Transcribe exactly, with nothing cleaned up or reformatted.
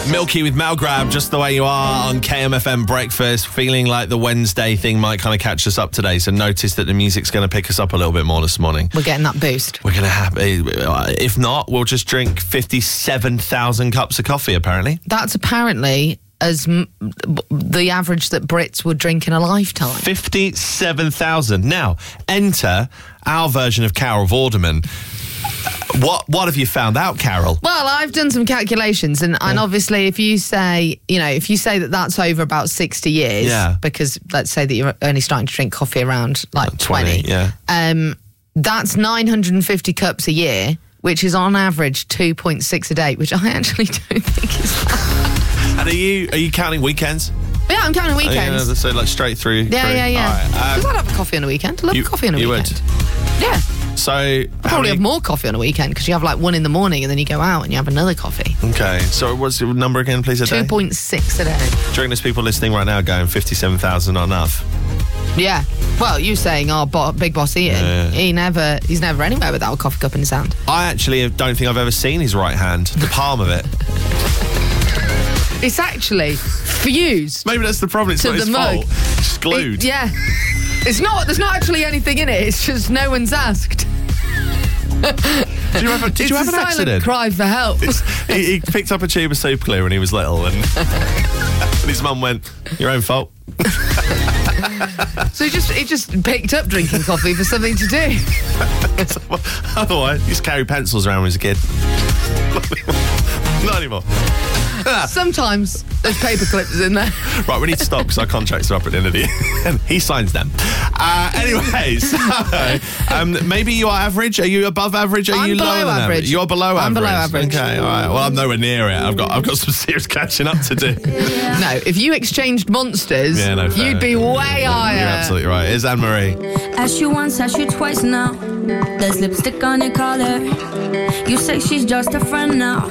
Milky with Malgrab, just the way you are on K M F M Breakfast. Feeling like the Wednesday thing might kind of catch us up today. So notice that the music's going to pick us up a little bit more this morning. We're getting that boost. We're going to have, if not, we'll just drink fifty-seven thousand cups of coffee, apparently. That's apparently as m- the average that Brits would drink in a lifetime. fifty-seven thousand. Now, enter our version of Carol Vorderman. What what have you found out, Carol? Well, I've done some calculations, and, and obviously if you say, you know, if you say that that's over about sixty years, Yeah. because let's say that you're only starting to drink coffee around like twenty, yeah. um, that's nine hundred fifty cups a year, which is on average two point six a day, which I actually don't think is that. And are you are you counting weekends? Yeah, I'm counting weekends. Yeah, so like straight through. Yeah, through. yeah, yeah. All right, Because um, I'd have a coffee on a weekend. I love you- coffee on a you weekend. would? Yeah. So I probably have more coffee on a weekend because you have like one in the morning and then you go out and you have another coffee. Okay, so what's your number again, please, a day? two point six a day. Do you reckon there's people listening right now going fifty-seven thousand not enough? Yeah. Well, you saying, oh, bo- big boss Ian, Yeah. he never, he's never anywhere without a coffee cup in his hand. I actually don't think I've ever seen his right hand, the palm of it. It's actually fused. Maybe that's the problem. It's To not the his mug. fault. It's just glued. It- yeah. It's not, there's not actually anything in it. It's just no one's asked. Did you have, a, did it's you have a an silent accident? cry for help. he, he picked up a tube of soup clear when he was little, and, and his mum went, "Your own fault." So he just, he just picked up drinking coffee for something to do. Otherwise, he used to carry pencils around when he was a kid. Not anymore. Sometimes there's paper clips in there. Right, we need to stop because our contracts are up at the end of the year. And he signs them. Uh, anyway, so um, maybe you are average. Are you above average? Are I'm you below lower than average. You're below I'm average. below average. Okay, all right. Well, I'm nowhere near it. I've got I've got some serious catching up to do. No, if you exchanged monsters, Yeah, no, fair. you'd be way higher. You're absolutely right. Here's Anne Marie. Asked you once, asked you twice now. There's lipstick on your collar. You say she's just a friend now.